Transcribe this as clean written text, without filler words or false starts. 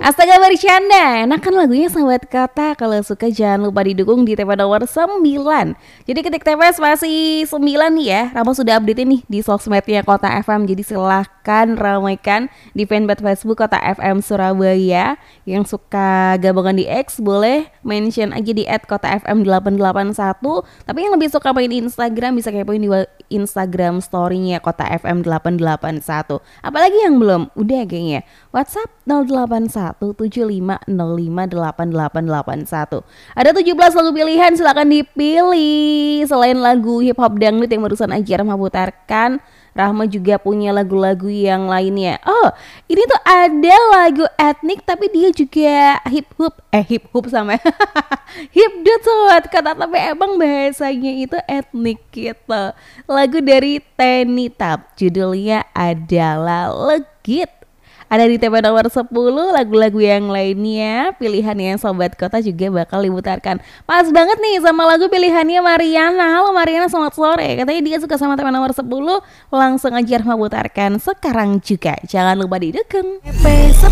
Astaga bercanda, enak kan lagunya sahabat kata. Kalau suka jangan lupa didukung di TP nomor 9. Jadi ketik TP spasi 9 nih ya. Rama sudah update nih di sosmednya Kota FM. Jadi silahkan ramaikan di fanpage Facebook Kota FM Surabaya. Yang suka gabungan di X boleh mention aja di @kotafm881. Tapi yang lebih suka main di Instagram bisa kepoin di Instagram story-nya Kota FM 881. Apalagi yang belum? Udah kayaknya. WhatsApp 08175058881. Ada 17 lagu pilihan, silakan dipilih. Selain lagu hip hop dangdut yang barusan aja Rahma putarkan, Rahma juga punya lagu-lagu yang lainnya. Oh, ini tuh ada lagu etnik tapi dia juga hip hop sama hip dut sobat kata, tapi emang bahasanya itu etnik gitu. Lagu dari Tenny Tap, judulnya adalah Legit. Ada di TP nomor 10. Lagu-lagu yang lainnya pilihan yang sobat kota juga bakal diputarkan. Pas banget nih sama lagu pilihannya Mariana. Halo Mariana, selamat sore. Katanya dia suka sama TP nomor 10. Langsung aja putarkan sekarang juga. Jangan lupa didukung TP 10.